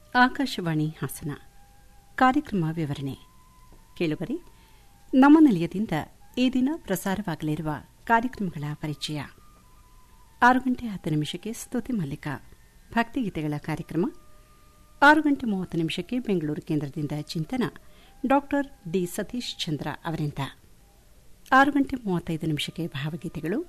ಆಕಾಶವಾಣಿ ಹಾಸನ ಕಾರ್ಯಕ್ರಮ ವಿವರಣೆ ಕೇಳುಗರೆ, ನಮ್ಮ ನಿಲಯದಿಂದ ಈ ದಿನ ಪ್ರಸಾರವಾಗಲಿರುವ ಕಾರ್ಯಕ್ರಮಗಳ ಪರಿಚಯ. 6:10 ಸ್ತುತಿ ಮಲ್ಲಿಕ ಭಕ್ತಿಗೀತೆಗಳ ಕಾರ್ಯಕ್ರಮ. 6:30 ಬೆಂಗಳೂರು ಕೇಂದ್ರದಿಂದ ಚಿಂತನ ಡಾ ಡಿ ಸತೀಶ್ ಚಂದ್ರ ಅವರಿಂದ. 6:35 ಭಾವಗೀತೆಗಳು.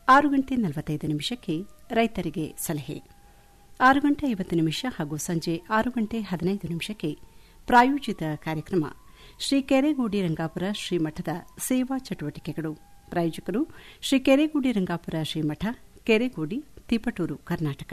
6:45 ರೈತರಿಗೆ ಸಲಹೆ. 6:50 ಹಾಗೂ ಸಂಜೆ 6:15 ಪ್ರಾಯೋಜಿತ ಕಾರ್ಯಕ್ರಮ ಶ್ರೀ ಕೆರೆಗೋಡಿ ರಂಗಾಪುರ ಶ್ರೀಮಠದ ಸೇವಾ ಚಟುವಟಿಕೆಗಳು. ಪ್ರಾಯೋಜಕರು ಶ್ರೀ ಕೆರೆಗೋಡಿ ರಂಗಾಪುರ ಶ್ರೀಮಠ, ಕೆರೆಗೋಡಿ, ತಿಪಟೂರು, ಕರ್ನಾಟಕ.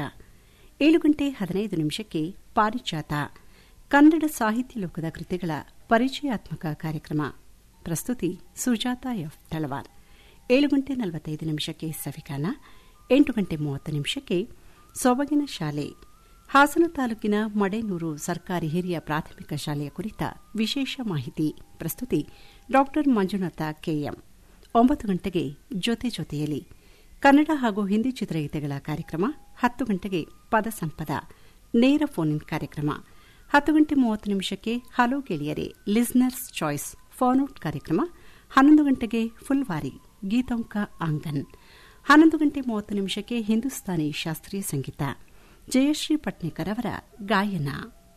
7:15 ಪಾರಿಜಾತ ಕನ್ನಡ ಸಾಹಿತ್ಯ ಲೋಕದ ಕೃತಿಗಳ ಪರಿಚಯಾತ್ಮಕ ಕಾರ್ಯಕ್ರಮ. ಪ್ರಸ್ತುತಿ ಸುಜಾತ ಎಫ್ ತಳವಾರ್. 7:45 ಸವಿಗಾನ. 8:30 ಸೊಬಗಿನ ಶಾಲೆ ಹಾಸನ ತಾಲೂಕಿನ ಮಡೇನೂರು ಸರ್ಕಾರಿ ಹಿರಿಯ ಪ್ರಾಥಮಿಕ ಶಾಲೆಯ ಕುರಿತ ವಿಶೇಷ ಮಾಹಿತಿ. ಪ್ರಸ್ತುತಿ ಡಾ ಮಂಜುನಾಥ ಕೆಎಂ. 9 ಜೊತೆ ಜೊತೆಯಲ್ಲಿ ಕನ್ನಡ ಹಾಗೂ ಹಿಂದಿ ಚಿತ್ರಗೀತೆಗಳ ಕಾರ್ಯಕ್ರಮ. 10 ಪದ ಸಂಪದ ನೇರ ಫೋನ್ ಇನ್ ಕಾರ್ಯಕ್ರಮ. 10:30 ಹಲೋ ಗೆಳೆಯರೆ ಲಿಸ್ನರ್ಸ್ ಚಾಯ್ಸ್ ಫೋನ್ ಔಟ್ ಕಾರ್ಯಕ್ರಮ. 11 ಫುಲ್ವಾರಿ ಗೀತಂಕ ಆಂಗನ್. 11:30 ಹಿಂದೂಸ್ತಾನಿ ಶಾಸ್ತ್ರೀಯ ಸಂಗೀತ ಜಯಶ್ರೀ ಪಟ್ನೇಕರ್ ಅವರ ಗಾಯನ.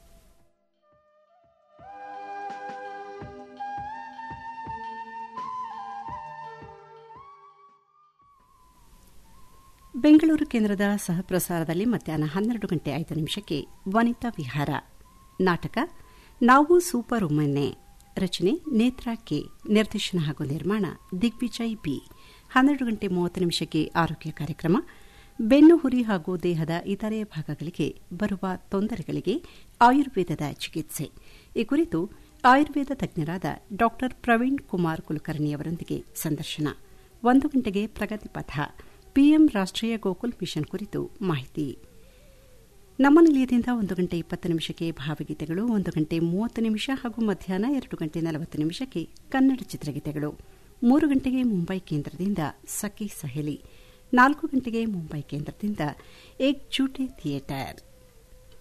ಬೆಂಗಳೂರು ಕೇಂದ್ರದ ಸಹಪ್ರಸಾರದಲ್ಲಿ ಮಧ್ಯಾಹ್ನ 12:05 ವನಿತಾ ವಿಹಾರ ನಾಟಕ ನಾವು ಸೂಪರ್ ವುಮನ್ನೇ. ರಚನೆ ನೇತ್ರಾ ಕೆ. ನಿರ್ದೇಶನ ಹಾಗೂ ನಿರ್ಮಾಣ ದಿಗ್ವಿಜಯ್ ಬಿ. 12:30 ಆರೋಗ್ಯ ಕಾರ್ಯಕ್ರಮ. ಬೆನ್ನು ಹುರಿ ಹಾಗೂ ದೇಹದ ಇತರೆ ಭಾಗಗಳಿಗೆ ಬರುವ ತೊಂದರೆಗಳಿಗೆ ಆಯುರ್ವೇದದ ಚಿಕಿತ್ಸೆ. ಈ ಕುರಿತು ಆಯುರ್ವೇದ ತಜ್ಞರಾದ ಡಾ ಪ್ರವೀಣ್ ಕುಮಾರ್ ಕುಲಕರ್ಣಿ ಅವರೊಂದಿಗೆ ಸಂದರ್ಶನ. 1 ಪ್ರಗತಿಪಥ ಪಿಎಂ ರಾಷ್ಟೀಯ ಗೋಕುಲ್ ಮಿಷನ್ ಕುರಿತು ಮಾಹಿತಿ. ನಮ್ಮ ನಿಲಯದಿಂದ 1:20 ಭಾವಗೀತೆಗಳು. 1:30 ಹಾಗೂ ಮಧ್ಯಾಹ್ನ 2:40 ಕನ್ನಡ ಚಿತ್ರಗೀತೆಗಳು. 3 ಮುಂಬೈ ಕೇಂದ್ರದಿಂದ ಸಖಿ ಸಹೇಲಿ. 4 ಮುಂಬೈ ಕೇಂದ್ರದಿಂದ ಏಕ್ ಜೂಟೆ ಥಿಯೇಟರ್.